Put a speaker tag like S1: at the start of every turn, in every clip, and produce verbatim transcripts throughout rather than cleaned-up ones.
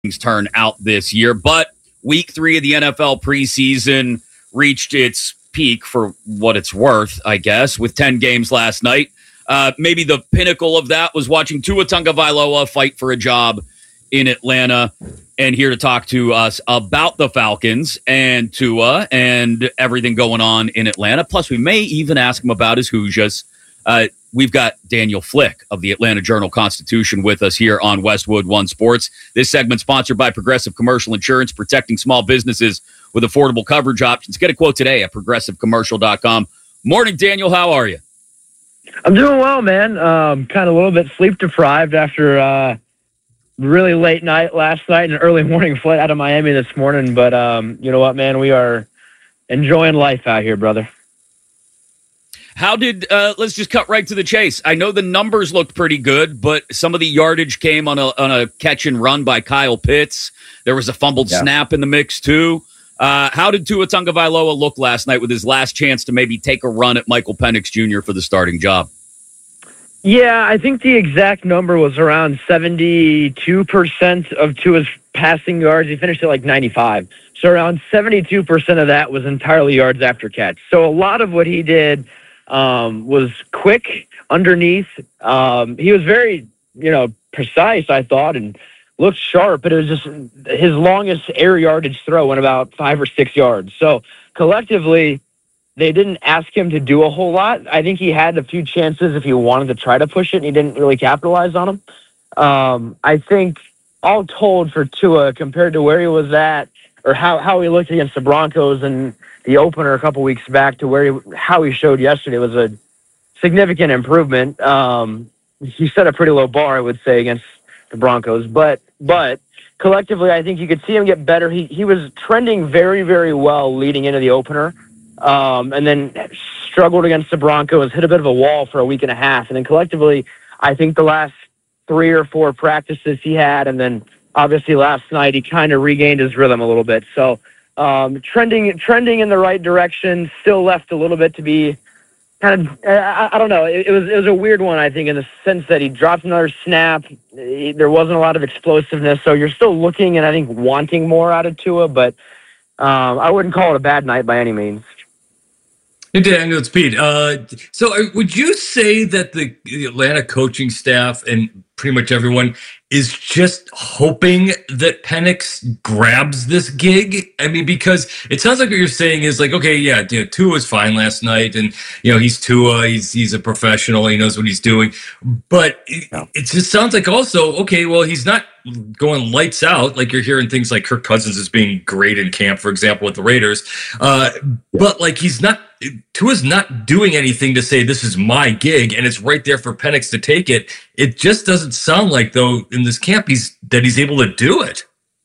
S1: turn out this year. But week three of the N F L preseason reached its peak for what it's worth, I guess, with ten games last night. Uh, maybe the pinnacle of that was watching Tua Tagovailoa fight for a job in Atlanta. And here to talk to us about the Falcons and Tua and everything going on in Atlanta. Plus, we may even ask him about his Hoosiers. Uh, we've got Daniel Flick of the Atlanta Journal-Constitution with us here on Westwood One Sports. This segment sponsored by Progressive Commercial Insurance, protecting small businesses with affordable coverage options. Get a quote today at progressive commercial dot com. Morning, Daniel. How are you?
S2: I'm doing well, man. Um, kind of a little bit sleep-deprived after uh, really late night last night and an early morning flight out of Miami this morning. But um, you know what, man? We are enjoying life out here, brother.
S1: How did, uh, let's just cut right to the chase. I know the numbers looked pretty good, but some of the yardage came on a on a catch and run by Kyle Pitts. There was a fumbled yeah. snap in the mix, too. Uh, how did Tua Tagovailoa look last night with his last chance to maybe take a run at Michael Penix Junior for the starting job?
S2: Yeah, I think the exact number was around seventy-two percent of Tua's passing yards. He finished at like ninety-five. So around seventy-two percent of that was entirely yards after catch. So a lot of what he did um, was quick underneath. Um, he was very, you know, precise, I thought, and looked sharp, but it was just his longest air yardage throw went about five or six yards. So collectively, they didn't ask him to do a whole lot. I think he had a few chances if he wanted to try to push it, and he didn't really capitalize on them. Um, I think all told for Tua, compared to where he was at, or how, how he looked against the Broncos in the opener a couple weeks back to where he, how he showed yesterday was a significant improvement. Um, he set a pretty low bar, I would say, against the Broncos. But but collectively, I think you could see him get better. He, he was trending very, very well leading into the opener. Um, and then struggled against the Broncos, hit a bit of a wall for a week and a half. And then collectively, I think the last three or four practices he had, and then obviously last night, he kind of regained his rhythm a little bit. So um, trending trending in the right direction, still left a little bit to be kind of, I, I don't know, it, it was it was a weird one, I think, in the sense that he dropped another snap. He, there wasn't a lot of explosiveness. So you're still looking and I think wanting more out of Tua, but um, I wouldn't call it a bad night by any means.
S3: Hey, Daniel, it's Pete. Uh, so uh, would you say that the, the Atlanta coaching staff and pretty much everyone is just hoping that Penix grabs this gig? I mean, because it sounds like what you're saying is like, okay, yeah, you know, Tua was fine last night, and you know he's Tua, he's he's a professional, he knows what he's doing, but it, no. it just sounds like also, okay, well, he's not going lights out. Like you're hearing things like Kirk Cousins is being great in camp, for example, with the Raiders, uh, yeah. but like he's not. Tua's not doing anything to say this is my gig and it's right there for Penix to take it. It just doesn't sound like, though, in this camp he's that he's able to do it.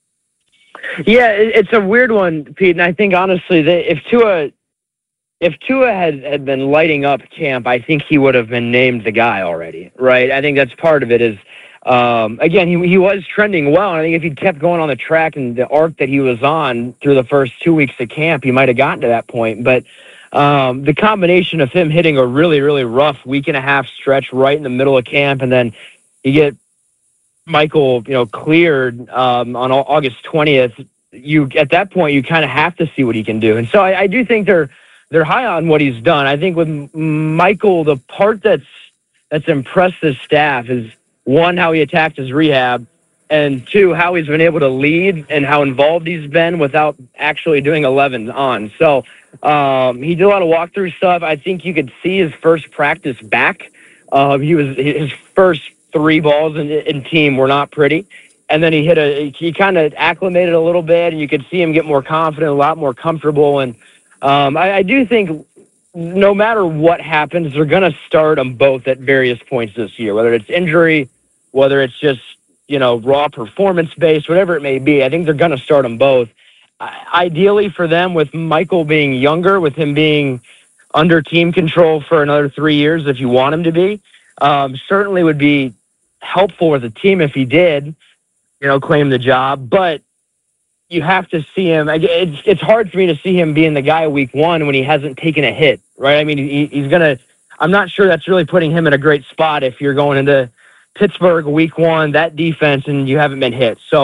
S2: Yeah, it's a weird one, Pete. And I think honestly that if Tua if Tua had, had been lighting up camp, I think he would have been named the guy already, right? I think that's part of it is um, again, he he was trending well. And I think if he'd kept going on the track and the arc that he was on through the first two weeks of camp, he might have gotten to that point. But Um, the combination of him hitting a really, really rough week and a half stretch right in the middle of camp, and then you get Michael, you know, cleared um, on August twentieth. You at that point, you kind of have to see what he can do, and so I, I do think they're they're high on what he's done. I think with Michael, the part that's that's impressed his staff is one, how he attacked his rehab, and two, how he's been able to lead and how involved he's been without actually doing elevens on. So. Um, he did a lot of walkthrough stuff. I think you could see his first practice back. Uh, he was his first three balls in, in team were not pretty, and then he hit a. He kind of acclimated a little bit, and you could see him get more confident, a lot more comfortable. And um, I, I do think no matter what happens, they're going to start them both at various points this year, whether it's injury, whether it's just you know raw performance based, whatever it may be. I think they're going to start them both. Ideally for them, with Michael being younger, with him being under team control for another three years, if you want him to be, um, certainly would be helpful with the team if he did, you know, claim the job. But you have to see him. It's it's hard for me to see him being the guy week one when he hasn't taken a hit, right? I mean, he, he's gonna. I'm not sure that's really putting him in a great spot if you're going into Pittsburgh week one, that defense, and you haven't been hit. So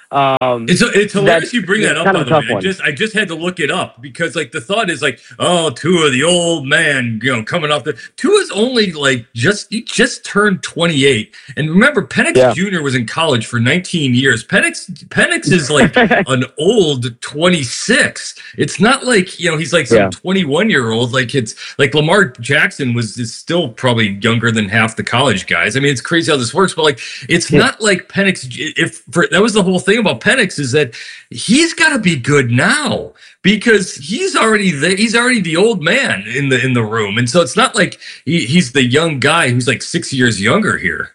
S2: Um,
S3: it's it's hilarious you bring that up. By the way, I just I just had to look it up because like the thought is like, oh, Tua, the old man, you know, coming off the Tua's only like just he just turned twenty-eight, and remember Penix yeah. Junior was in college for nineteen years. Penix Penix is like an old twenty-six. It's not like you know he's like some twenty-one year old. Like it's like Lamar Jackson was is still probably younger than half the college guys. I mean, it's crazy how this works, but like it's yeah. not like Penix. If for, that was the whole thing about Penix is that he's got to be good now because he's already the, he's already the old man in the in the room, and so it's not like he, he's the young guy who's like six years younger here.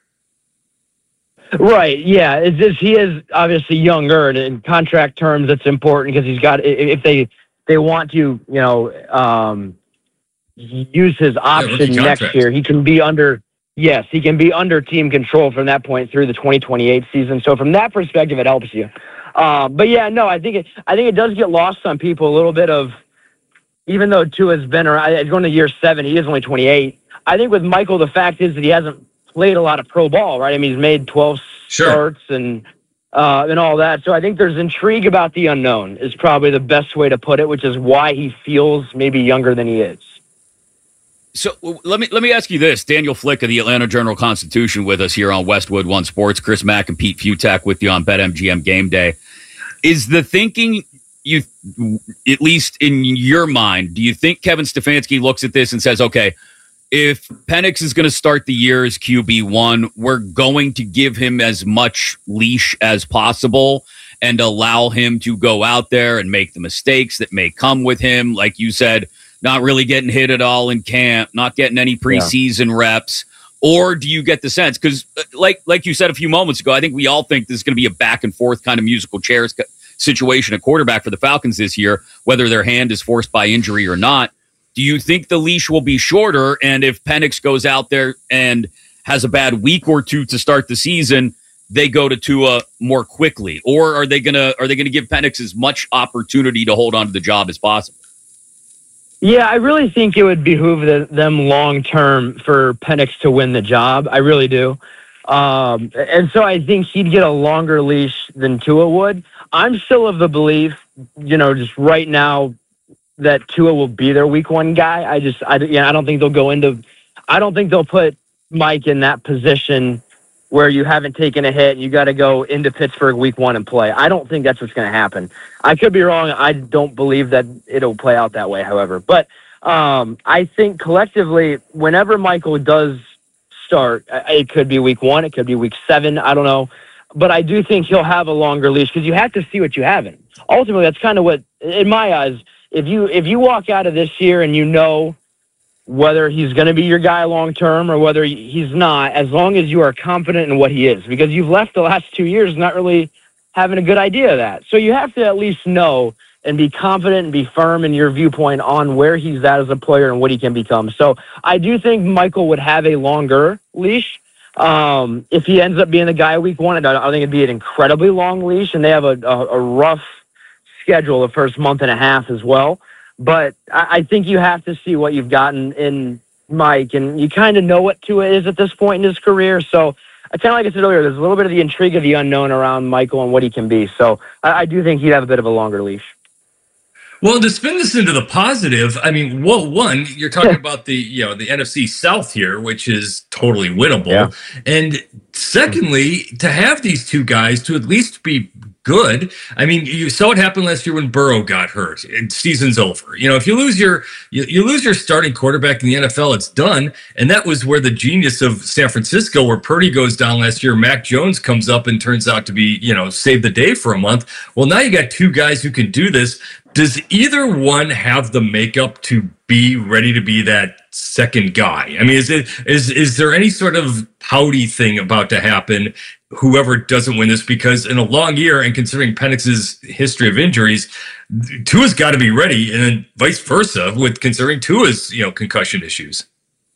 S2: Right? Yeah, it's just he is obviously younger, and in contract terms, it's important because he's got if they they want to you know um, use his option yeah, next year, he can be under. Yes, he can be under team control from that point through the twenty twenty-eight season. So from that perspective, it helps you. Uh, but yeah, no, I think it. I think it does get lost on people a little bit of, even though Tua's been around, he's going to year seven. He is only twenty-eight. I think with Michael, the fact is that he hasn't played a lot of pro ball, right? I mean, he's made twelve sure. starts and uh, and all that. So I think there's intrigue about the unknown is probably the best way to put it, which is why he feels maybe younger than he is.
S1: So let me let me ask you this. Daniel Flick of the Atlanta Journal-Constitution with us here on Westwood One Sports. Chris Mack and Pete Futak with you on BetMGM Game Day. Is the thinking, you, at least in your mind, do you think Kevin Stefanski looks at this and says, okay, if Penix is going to start the year as Q B one, we're going to give him as much leash as possible and allow him to go out there and make the mistakes that may come with him, like you said, not really getting hit at all in camp, not getting any preseason yeah. reps? Or do you get the sense, because like like you said a few moments ago, I think we all think this is going to be a back and forth kind of musical chairs situation at quarterback for the Falcons this year, whether their hand is forced by injury or not. Do you think the leash will be shorter? And if Penix goes out there and has a bad week or two to start the season, they go to Tua more quickly? Or are they gonna are they gonna give Penix as much opportunity to hold on to the job as possible?
S2: Yeah, I really think it would behoove the, them long-term for Penix to win the job. I really do. Um, and so I think he'd get a longer leash than Tua would. I'm still of the belief, you know, just right now that Tua will be their week one guy. I just, I, yeah, I don't think they'll go into, I don't think they'll put Mike in that position where you haven't taken a hit, you got to go into Pittsburgh week one and play. I don't think that's what's going to happen. I could be wrong. I don't believe that it'll play out that way, however. But um, I think collectively, whenever Michael does start, it could be week one, it could be week seven, I don't know. But I do think he'll have a longer leash because you have to see what you have in. Ultimately, that's kind of what, in my eyes, if you if you walk out of this year and you know whether he's going to be your guy long term or whether he's not, as long as you are confident in what he is, because you've left the last two years not really having a good idea of that. So you have to at least know and be confident and be firm in your viewpoint on where he's at as a player and what he can become. So I do think Michael would have a longer leash. Um, if he ends up being the guy week one, I don't think it'd be an incredibly long leash, and they have a, a, a rough schedule the first month and a half as well. But I think you have to see what you've gotten in Mike, and you kind of know what Tua is at this point in his career. So, kind of like I said earlier, there's a little bit of the intrigue of the unknown around Michael and what he can be. So, I, I do think he'd have a bit of a longer leash.
S3: Well, to spin this into the positive, I mean, well, one, you're talking about the you know the N F C South here, which is totally winnable, yeah. And secondly, to have these two guys to at least be good. I mean, you saw what happened last year when Burrow got hurt. Season's over. You know, if you lose your you, you lose your starting quarterback in the N F L, it's done. And that was where the genius of San Francisco, where Purdy goes down last year, Mac Jones comes up and turns out to be, you know, save the day for a month. Well, now you got two guys who can do this. Does either one have the makeup to be ready to be that second guy? I mean, is it is is there any sort of pouty thing about to happen? Whoever doesn't win this, because in a long year and considering Penix's history of injuries, Tua's got to be ready, and then vice versa with considering Tua's, you know, concussion issues.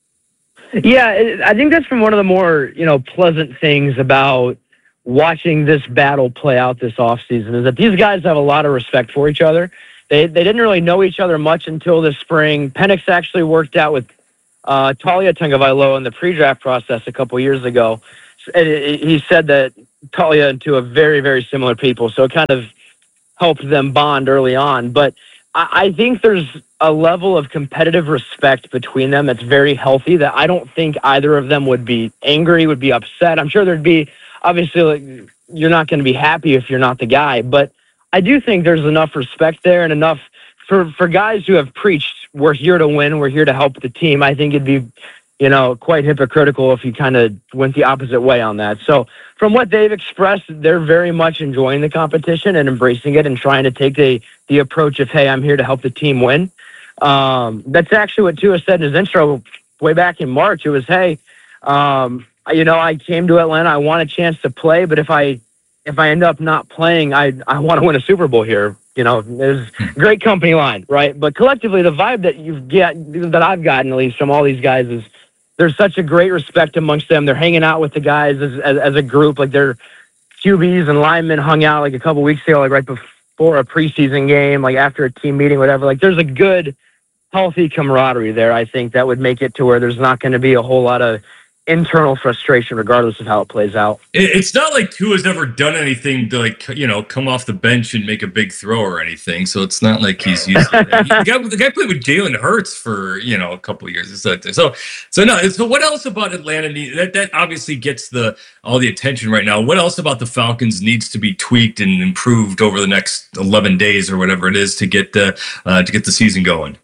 S2: Yeah, I think that's been one of the more, you know, pleasant things about watching this battle play out this offseason is that these guys have a lot of respect for each other. They they didn't really know each other much until this spring. Penix actually worked out with uh, Talia Tagovailoa in the pre-draft process a couple years ago. And he said that Talia into a very, very similar people. So it kind of helped them bond early on. But I, I think there's a level of competitive respect between them that's very healthy that I don't think either of them would be angry, would be upset. I'm sure there'd be, obviously, like, you're not going to be happy if you're not the guy. But I do think there's enough respect there and enough for, for guys who have preached, we're here to win, we're here to help the team. I think it'd be, you know, quite hypocritical if you kind of went the opposite way on that. So from what they've expressed, they're very much enjoying the competition and embracing it and trying to take the, the approach of, hey, I'm here to help the team win. Um, that's actually what Tua said in his intro way back in March. It was, hey, um, you know, I came to Atlanta, I want a chance to play, but if I if I end up not playing, I I want to win a Super Bowl here. You know, there's great company line, right? But collectively, the vibe that you get, that I've gotten at least from all these guys, is there's such a great respect amongst them. They're hanging out with the guys as as, as a group, like their Q Bs and linemen hung out like a couple weeks ago, like right before a preseason game, like after a team meeting, whatever. Like there's a good, healthy camaraderie there. I think that would make it to where there's not going to be a whole lot of internal frustration, regardless of how it plays out.
S3: It's not like Tua's ever done anything to, like, you know, come off the bench and make a big throw or anything. So it's not like he's used to that. the, guy, the guy played with Jalen Hurts for, you know, a couple of years. So, so no. So what else about Atlanta? Need, that that obviously gets the all the attention right now. What else about the Falcons needs to be tweaked and improved over the next eleven days or whatever it is to get the uh, to get the season going?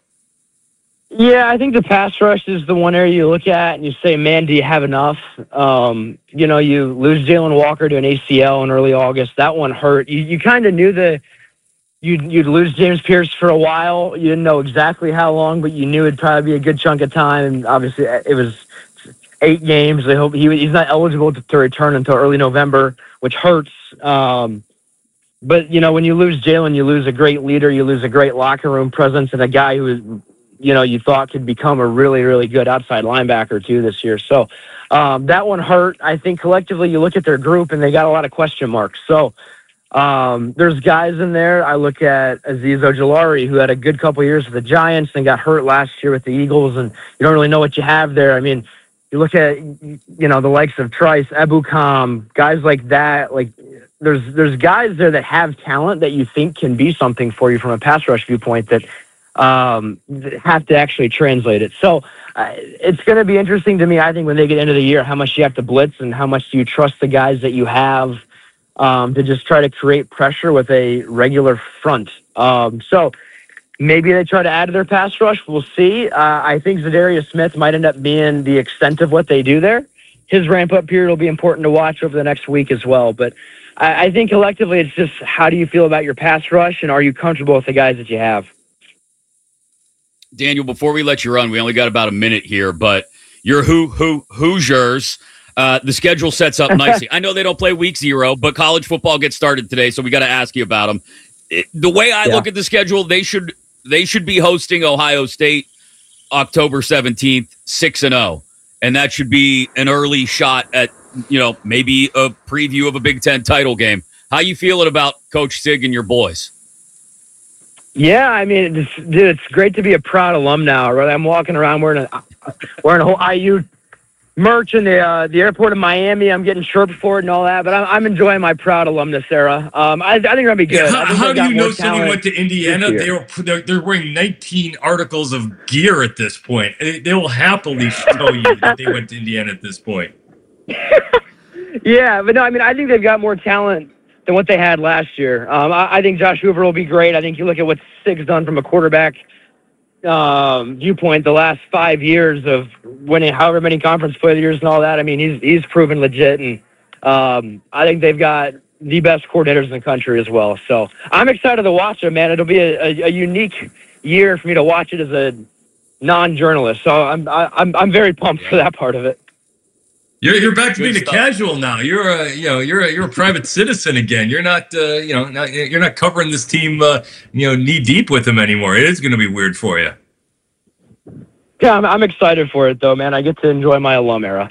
S2: Yeah, I think the pass rush is the one area you look at and you say, man, do you have enough? Um, you know, you lose Jalen Walker to an A C L in early August. That one hurt. You you kind of knew the you'd, you'd lose James Pierce for a while. You didn't know exactly how long, but you knew it'd probably be a good chunk of time. And obviously, it was eight games. They hope he, he's not eligible to, to return until early November, which hurts. Um, but, you know, when you lose Jalen, you lose a great leader. You lose a great locker room presence and a guy who is, you know, you thought could become a really, really good outside linebacker too this year. So um, that one hurt. I think collectively you look at their group and they got a lot of question marks. So um, there's guys in there. I look at Azeez Ojulari, who had a good couple years with the Giants and got hurt last year with the Eagles, and you don't really know what you have there. I mean, you look at, you know, the likes of Trice, Ebukam, guys like that. Like there's there's guys there that have talent that you think can be something for you from a pass rush viewpoint that um have to actually translate it. So uh, it's going to be interesting to me, I think, when they get into the year, how much you have to blitz and how much do you trust the guys that you have um to just try to create pressure with a regular front. Um so maybe they try to add to their pass rush. We'll see. uh, I think Zadarius Smith might end up being the extent of what they do there. His ramp up period will be important to watch over the next week as well. But I, I think collectively it's just, how do you feel about your pass rush and are you comfortable with the guys that you have?
S1: Daniel, before we let you run, we only got about a minute here, but your Who Who Hoosiers, uh, the schedule sets up nicely. I know they don't play week zero, but college football gets started today, so we got to ask you about them. It, the way I yeah. look at the schedule, they should they should be hosting Ohio State October seventeenth, six and zero, and that should be an early shot at, you know, maybe a preview of a Big Ten title game. How you feeling about Coach Sig and your boys?
S2: Yeah, I mean, it's, dude, it's great to be a proud alum now. Right? I'm walking around wearing a wearing a whole I U merch in the uh, the airport of Miami. I'm getting chirped for it and all that, but I'm, I'm enjoying my proud alumnus era. Um, I, I think it'll be good.
S3: Yeah, how how do you know somebody went to Indiana? They were they're, they're wearing nineteen articles of gear at this point. They, they will happily show you that they went to Indiana at this point.
S2: Yeah, but no, I mean, I think they've got more talent than what they had last year. Um, I, I think Josh Hoover will be great. I think you look at what Sig's done from a quarterback um, viewpoint the last five years of winning however many conference play years and all that. I mean, he's he's proven legit, and um, I think they've got the best coordinators in the country as well. So I'm excited to watch it, man. It'll be a, a, a unique year for me to watch it as a non-journalist. So I'm I, I'm I'm very pumped yeah. for that part of it.
S3: You're you're back to being a casual now. You're a you know you're a you're a private citizen again. You're not uh, you know not, you're not covering this team uh, you know knee deep with them anymore. It is going to be weird for you.
S2: Yeah, I'm I'm excited for it though, man. I get to enjoy my alum era.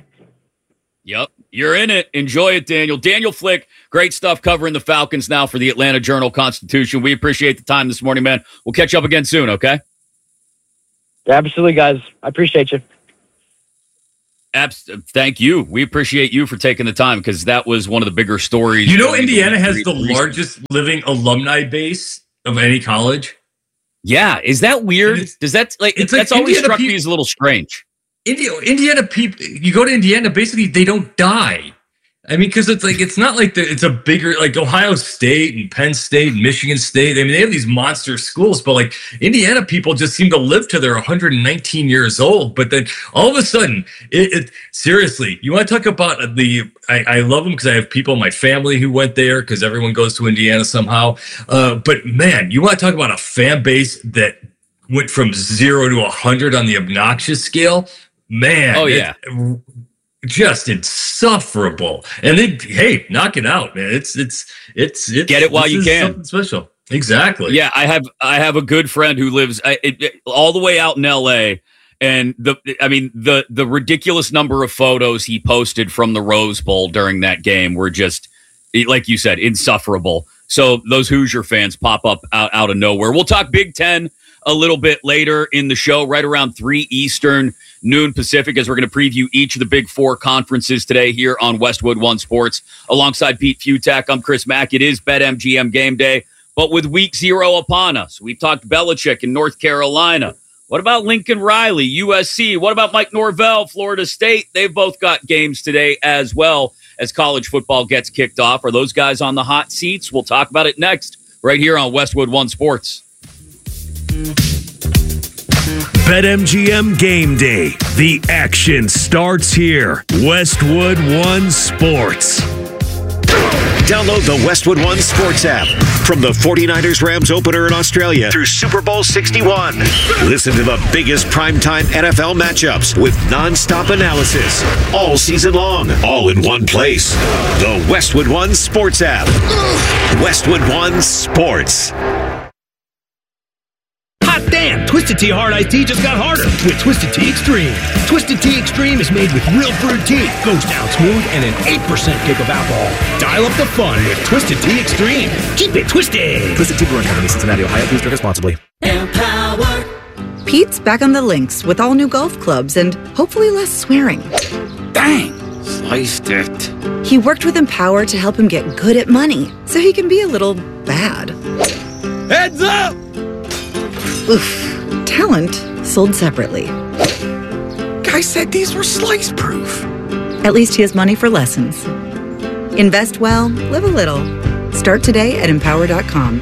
S1: Yep, you're in it. Enjoy it, Daniel. Daniel Flick, great stuff covering the Falcons now for the Atlanta Journal-Constitution. We appreciate the time this morning, man. We'll catch up again soon. Okay.
S2: Absolutely, guys. I appreciate you.
S1: Abs- thank you. We appreciate you for taking the time because that was one of the bigger stories.
S3: You know, Indiana has the largest living alumni base of any college.
S1: Yeah, is that weird? Does that like it's that's like always Indiana struck pe- me as a little strange?
S3: Indiana, Indiana people, you go to Indiana, basically they don't die. I mean, because it's like it's not like the, it's a bigger like Ohio State and Penn State and Michigan State. I mean, they have these monster schools, but like Indiana people just seem to live to their one hundred nineteen years old. But then all of a sudden, it, it seriously, you want to talk about the? I, I love them because I have people in my family who went there because everyone goes to Indiana somehow. Uh, but man, you want to talk about a fan base that went from zero to a hundred on the obnoxious scale. Man,
S1: oh yeah.
S3: It, just insufferable, and they hey, knock it out, man. It's it's it's, it's
S1: get it while you can.
S3: Something special, exactly.
S1: Yeah, I have I have a good friend who lives uh, it, it, all the way out in L A, and the I mean the the ridiculous number of photos he posted from the Rose Bowl during that game were just like you said, insufferable. So those Hoosier fans pop up out, out of nowhere. We'll talk Big Ten a little bit later in the show, right around three Eastern, noon Pacific, as we're going to preview each of the Big Four conferences today here on Westwood One Sports. Alongside Pete Futak, I'm Chris Mack. It is BetMGM Game Day, but with week zero upon us. We've talked Belichick in North Carolina. What about Lincoln Riley, U S C? What about Mike Norvell, Florida State? They've both got games today as well as college football gets kicked off. Are those guys on the hot seats? We'll talk about it next right here on Westwood One Sports.
S4: BetMGM Game Day. The action starts here. Westwood One Sports.
S5: Download the Westwood One Sports app. From the forty-niners Rams opener in Australia through Super Bowl sixty-one. Listen to the biggest primetime N F L matchups with nonstop analysis all season long, all in one place. The Westwood One Sports app. Westwood One Sports.
S6: Hot damn! Twisted Tea Hard Iced Tea just got harder with Twisted Tea Extreme. Twisted Tea Extreme is made with real brewed tea, goes down smooth, and an eight percent kick of alcohol. Dial up the fun with Twisted Tea Extreme. Keep it twisted! Twisted Tea Brewing Company, Cincinnati, Ohio. Please drink responsibly.
S7: Empower. Pete's back on the links with all new golf clubs and hopefully less swearing.
S8: Dang! Sliced it.
S7: He worked with Empower to help him get good at money so he can be a little bad.
S8: Heads up!
S7: Oof. Talent sold separately.
S8: Guy said these were slice proof.
S7: At least he has money for lessons. Invest well, live a little. Start today at empower dot com.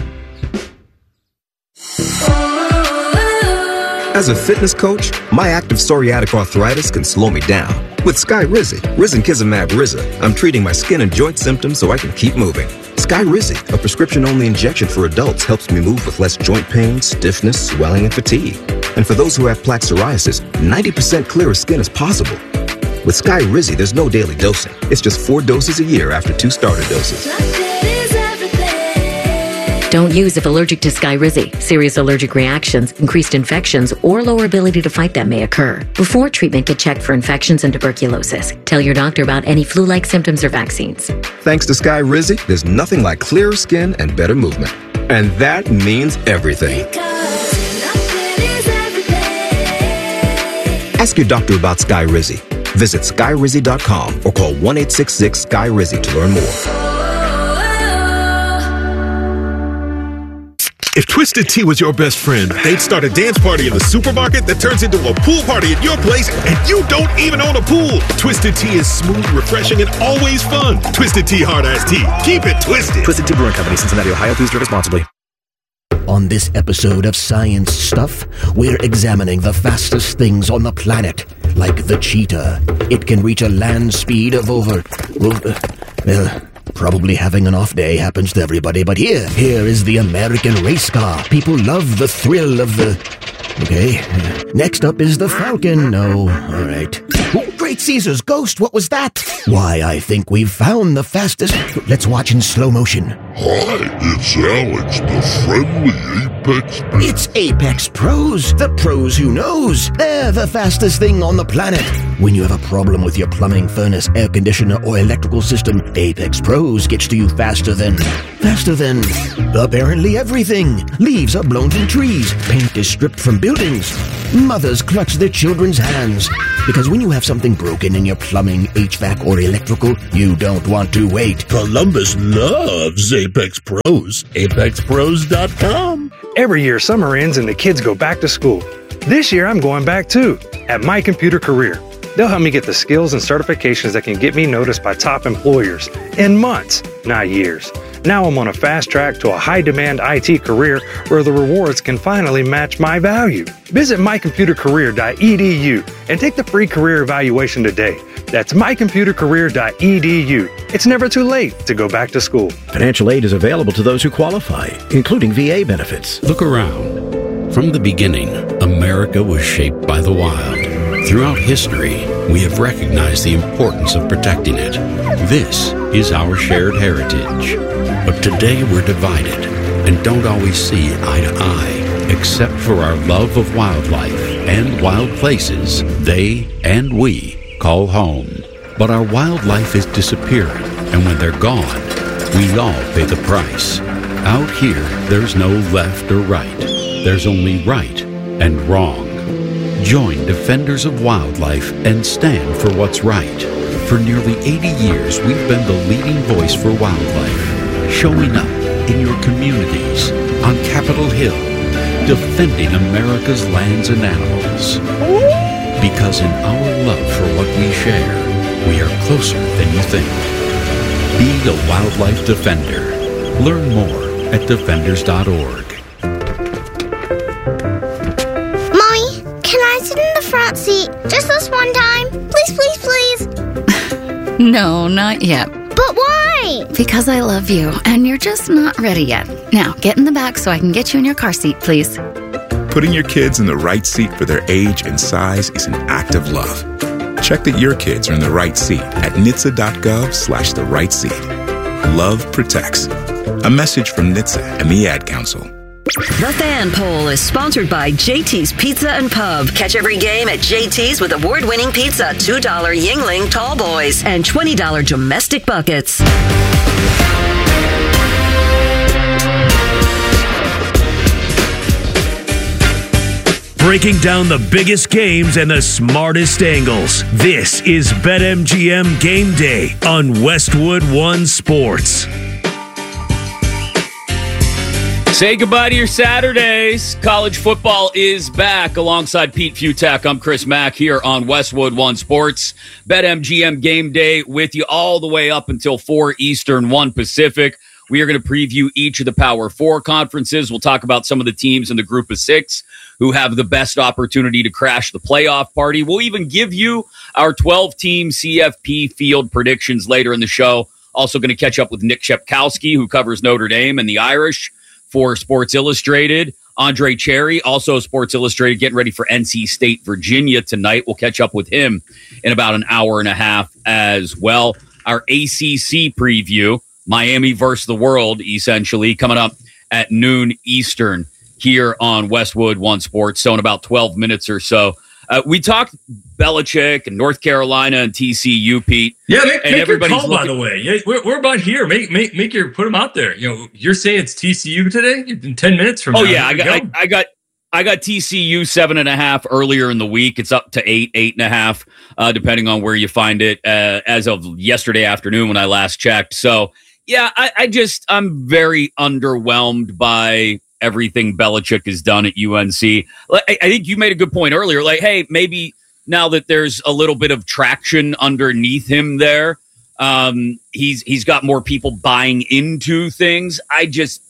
S9: As a fitness coach, my active psoriatic arthritis can slow me down. With Skyrizi, Risankizumab Riza, I'm treating my skin and joint symptoms so I can keep moving. Skyrizi, a prescription-only injection for adults, helps me move with less joint pain, stiffness, swelling, and fatigue. And for those who have plaque psoriasis, ninety percent clearer skin is possible. With Skyrizi, there's no daily dosing. It's just four doses a year after two starter doses.
S10: Don't use if allergic to Skyrizi. Serious allergic reactions, increased infections, or lower ability to fight them may occur. Before treatment, get checked for infections and tuberculosis. Tell your doctor about any flu-like symptoms or vaccines.
S9: Thanks to Skyrizi, there's nothing like clearer skin and better movement. And that means everything. Ask your doctor about Skyrizi. Visit Skyrizi dot com or call one eight six six Sky Rizzi to learn more.
S11: If Twisted Tea was your best friend, they'd start a dance party in the supermarket that turns into a pool party at your place, and you don't even own a pool. Twisted Tea is smooth, refreshing, and always fun. Twisted Tea Hard Iced Tea. Keep it twisted.
S6: Twisted Tea Brewing Company, Cincinnati, Ohio. Please drink responsibly.
S12: On this episode of Science Stuff, we're examining the fastest things on the planet, like the cheetah. It can reach a land speed of over... over well... Probably having an off day happens to everybody, but here, here is the American race car. People love the thrill of the... Okay. Next up is the Falcon. No, all right. Oh, Great Caesar's ghost, what was that? Why, I think we've found the fastest... Let's watch in slow motion.
S13: Hi, it's Alex, the friendly Apex Pro.
S12: It's Apex Pros, the pros who knows. They're the fastest thing on the planet. When you have a problem with your plumbing, furnace, air conditioner, or electrical system, Apex Pros gets to you faster than... Faster than... apparently everything. Leaves are blown from trees. Paint is stripped from buildings. Mothers clutch their children's hands. Because when you have something broken in your plumbing, H V A C, or electrical, you don't want to wait.
S14: Columbus loves Apex Pros. Apex Pros dot com.
S15: Every year, summer ends and the kids go back to school. This year, I'm going back too, at My Computer Career. They'll help me get the skills and certifications that can get me noticed by top employers in months, not years. Now I'm on a fast track to a high-demand I T career where the rewards can finally match my value. Visit my computer career dot e d u and take the free career evaluation today. That's my computer career dot e d u. It's never too late to go back to school.
S16: Financial aid is available to those who qualify, including V A benefits.
S17: Look around. From the beginning, America was shaped by the wild. Throughout history, we have recognized the importance of protecting it. This is our shared heritage. But today we're divided and don't always see eye to eye, except for our love of wildlife and wild places they and we call home. But our wildlife is disappearing, and when they're gone, we all pay the price. Out here, there's no left or right. There's only right and wrong. Join Defenders of Wildlife and stand for what's right. For nearly eighty years, we've been the leading voice for wildlife, showing up in your communities, on Capitol Hill, defending America's lands and animals. Because in our love for what we share, we are closer than you think. Be a wildlife defender. Learn more at defenders dot org.
S18: Front seat, just this one time. Please, please, please.
S19: No, not yet.
S18: But why?
S19: Because I love you, and you're just not ready yet. Now, get in the back so I can get you in your car seat, please.
S20: Putting your kids in the right seat for their age and size is an act of love. Check that your kids are in the right seat at N H T S A dot gov slash the right seat. Love protects. A message from N H T S A and the Ad Council.
S21: The Fan Poll is sponsored by J T's Pizza and Pub. Catch every game at J T's with award-winning pizza, two dollar Yingling Tall Boys, and twenty dollar domestic buckets.
S4: Breaking down the biggest games and the smartest angles. This is BetMGM Game Day on Westwood One Sports.
S1: Say goodbye to your Saturdays. College football is back. Alongside Pete Futak, I'm Chris Mack here on Westwood One Sports. BetMGM Game Day with you all the way up until four Eastern, one Pacific. We are going to preview each of the Power Four conferences. We'll talk about some of the teams in the group of six who have the best opportunity to crash the playoff party. We'll even give you our twelve-team C F P field predictions later in the show. Also going to catch up with Nick Shepkowski, who covers Notre Dame and the Irish for Sports Illustrated. Andre Cherry, also Sports Illustrated, getting ready for N C State, Virginia tonight. We'll catch up with him in about an hour and a half as well. Our A C C preview, Miami versus the world, essentially, coming up at noon Eastern here on Westwood One Sports. So in about twelve minutes or so. Uh, we talked Belichick and North Carolina and T C U, Pete.
S3: Yeah, make,
S1: and
S3: make your call,
S1: looking-
S3: by the way. Yeah, we're, we're about here. Make make make your put them out there. You know, you're saying it's T C U today in ten minutes from
S1: oh,
S3: now.
S1: yeah, I got, I, I got I got T C U seven and a half earlier in the week. It's up to eight, eight and a half, uh, depending on where you find it. Uh, as of yesterday afternoon when I last checked. So yeah, I, I just I'm very underwhelmed by everything Belichick has done at U N C. I, I think you made a good point earlier. Like, hey, maybe now that there's a little bit of traction underneath him there, um, he's he's got more people buying into things. I just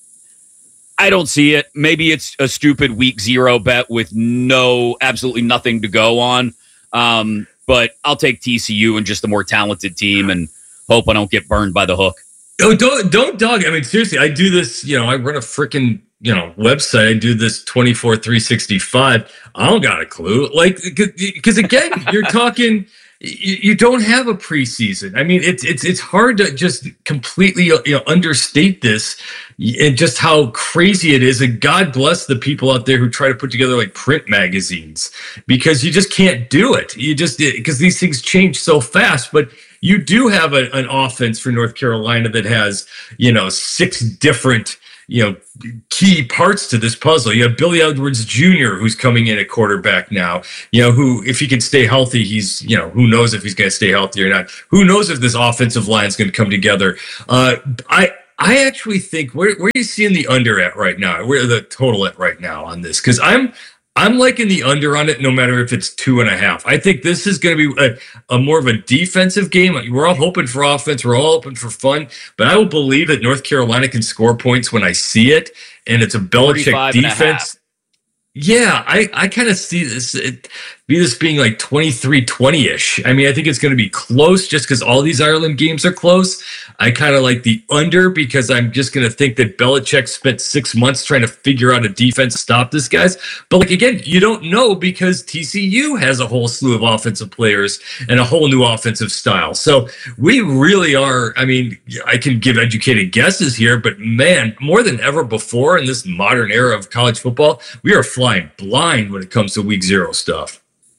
S1: I don't see it. Maybe it's a stupid week zero bet with no absolutely nothing to go on. Um, but I'll take T C U and just a more talented team and hope I don't get burned by the hook.
S3: Oh, don't don't dog. I mean, seriously, I do this. You know, I run a freaking you know website. I do this twenty-four three sixty-five. I don't got a clue. Like, because again, you're talking. You, you don't have a preseason. I mean, it's it's it's hard to just completely you know understate this and just how crazy it is. And God bless the people out there who try to put together like print magazines, because you just can't do it. You just because these things change so fast, but. You do have a, an offense for North Carolina that has, you know, six different, you know, key parts to this puzzle. You have Billy Edwards Junior, who's coming in at quarterback now, you know, who, if he can stay healthy, he's, you know, who knows if he's going to stay healthy or not. Who knows if this offensive line is going to come together. Uh, I, I actually think, where, where are you seeing the under at right now? Where the total at right now on this? Because I'm, I'm liking the under on it, no matter if it's two and a half. I think this is going to be a, a more of a defensive game. We're all hoping for offense. We're all hoping for fun. But I will believe that North Carolina can score points when I see it, and it's a Belichick defense. Yeah, I, I kind of see this it, be this being like twenty-three twenty-ish. I mean, I think it's going to be close just because all these Ireland games are close. I kind of like the under because I'm just going to think that Belichick spent six months trying to figure out a defense to stop this guys. But like, again, you don't know because T C U has a whole slew of offensive players and a whole new offensive style. So we really are, I mean, I can give educated guesses here, but man, more than ever before in this modern era of college football, we are flying blind when it comes to week zero stuff.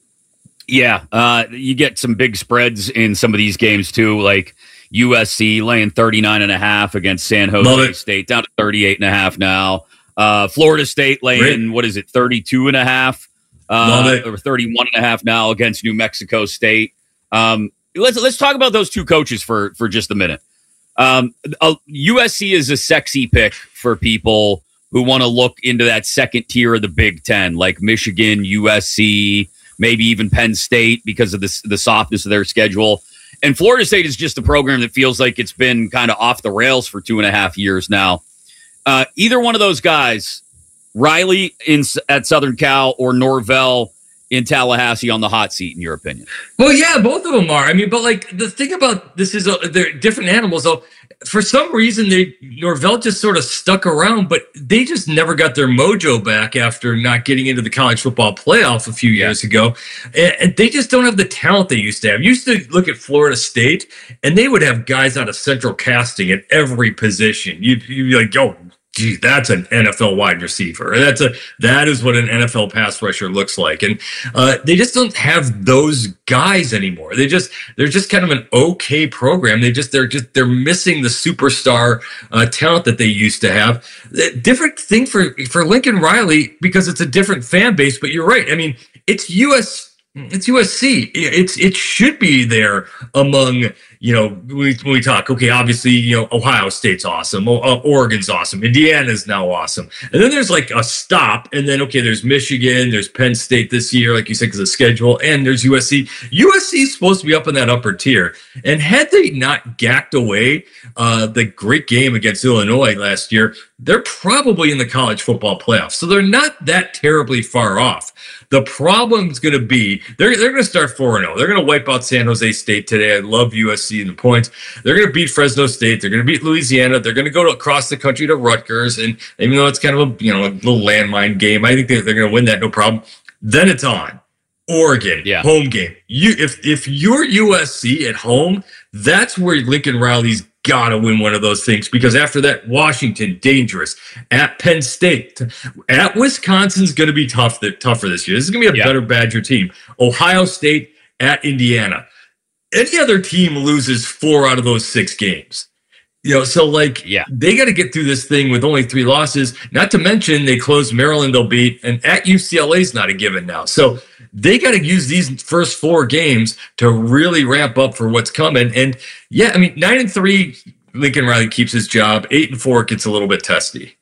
S1: Yeah, uh, you get some big spreads in some of these games too, like U S C laying thirty-nine and a half against San Jose State, down to thirty-eight and a half now. Uh, Florida State laying, Great. what is it, thirty-two and a half, uh, or thirty-one and a half now against New Mexico State. Um, let's let's talk about those two coaches for for just a minute. Um, uh, U S C is a sexy pick for people who want to look into that second tier of the Big Ten, like Michigan, U S C, maybe even Penn State because of the, the softness of their schedule. And Florida State is just a program that feels like it's been kind of off the rails for two and a half years now. Uh, either one of those guys, Riley in at Southern Cal or Norvell in Tallahassee on the hot seat, in your opinion?
S3: Well, yeah, both of them are. I mean, but like the thing about this is uh, they're different animals. Though, for some reason, they Norvell just sort of stuck around, but they just never got their mojo back after not getting into the college football playoff a few years ago. And, and they just don't have the talent they used to have. You used to look at Florida State, and they would have guys out of central casting at every position. You'd, you'd be like, yo, gee, that's an N F L wide receiver. That's a that is what an N F L pass rusher looks like, and uh, they just don't have those guys anymore. They just they're just kind of an okay program. They just they're just they're missing the superstar uh, talent that they used to have. Different thing for for Lincoln Riley because it's a different fan base. But you're right. I mean, it's U S. It's U S C. It's it should be there among, you know, when we, when we talk, okay, obviously, you know, Ohio State's awesome. O- Oregon's awesome. Indiana's now awesome. And then there's like a stop. And then, okay, there's Michigan. There's Penn State this year, like you said, because of schedule. And there's U S C. U S C is supposed to be up in that upper tier. And had they not gacked away uh, the great game against Illinois last year, they're probably in the college football playoffs. So they're not that terribly far off. The problem's going to be they're they're going to start four and oh. They're going to wipe out San Jose State today. I love U S C in the points. They're going to beat Fresno State. They're going to beat Louisiana. They're going to go to, across the country to Rutgers. And even though it's kind of a you know a little landmine game, I think they're, they're going to win that no problem. Then it's on. Oregon, yeah. Home game. You if if you're U S C at home, that's where Lincoln Riley's got to win one of those things because after that, Washington, dangerous. At Penn State. At Wisconsin's going to be tough, tougher this year. This is going to be a yeah. better Badger team. Ohio State, at Indiana. Any other team loses four out of those six games. You know, so like yeah. they got to get through this thing with only three losses. Not to mention they closed Maryland, they'll beat, and at U C L A is not a given now. So they got to use these first four games to really ramp up for what's coming. And yeah, I mean, nine and three, Lincoln Riley keeps his job. Eight and four gets a little bit testy.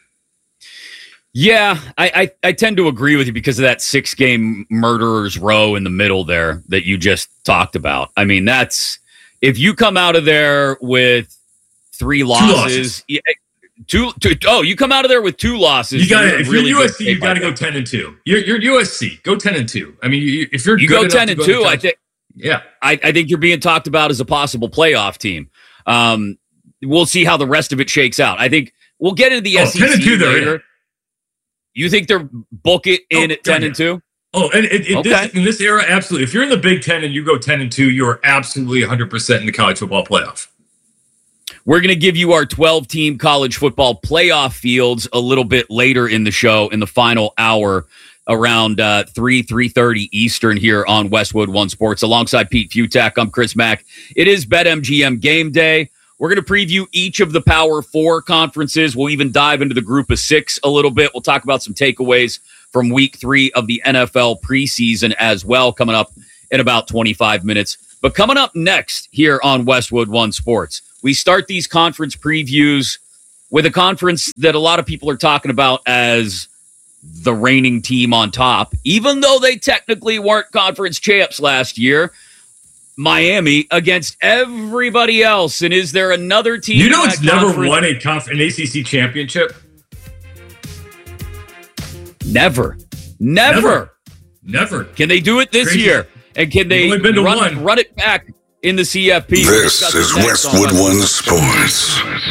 S1: Yeah, I, I, I tend to agree with you because of that six game murderer's row in the middle there that you just talked about. I mean, that's if you come out of there with three losses. Two losses. Yeah, two, two, oh, you come out of there with two losses.
S3: You got if really you're U S C, you got to go ten and two. You're, you're U S C. Go ten and two. I mean, you, if you're
S1: you
S3: good
S1: go ten and
S3: go
S1: two, I think.
S3: Yeah,
S1: I, I think you're being talked about as a possible playoff team. Um, we'll see how the rest of it shakes out. I think we'll get into the oh, S E C ten and two later. You think they're book it in oh, at ten and two?
S3: Oh, and it, it, okay. this, in this era, absolutely. If you're in the Big Ten and you go ten and two, you are absolutely one hundred percent in the college football playoff.
S1: We're going to give you our twelve-team college football playoff fields a little bit later in the show, in the final hour, around uh, three, three thirty Eastern here on Westwood One Sports. Alongside Pete Futak, I'm Chris Mack. It is BetMGM Game Day. We're We're going to preview each of the Power Four conferences. We'll even dive into the Group of Six a little bit. We'll talk about some takeaways from week three of the N F L preseason as well, coming up in about twenty-five minutes. But coming up next here on Westwood One Sports, we start these conference previews with a conference that a lot of people are talking about as the reigning team on top, even though they technically weren't conference champs last year. Miami against everybody else. And is there another team?
S3: You know, it's never
S1: conference?
S3: won a conf- an A C C championship.
S1: Never. Never.
S3: Never. Never.
S1: Can they do it this
S3: Crazy.
S1: year? And can they
S3: only been to
S1: run,
S3: one.
S1: run it back in the C F P?
S13: This is Westwood One Sports.